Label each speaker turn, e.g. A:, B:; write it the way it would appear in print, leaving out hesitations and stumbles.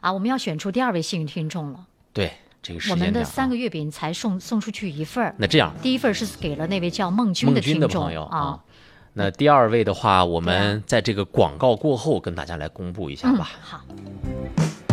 A: 啊，我们要选出第2位幸运听众了。
B: 对，这个时
A: 我们的
B: 间点
A: 3个月饼才送出去1份。
B: 那这样，
A: 第1份是给了那位叫孟军的听众
B: 朋友啊。那第2位的话，我们在这个广告过后跟大家来公布一下吧。
A: 好。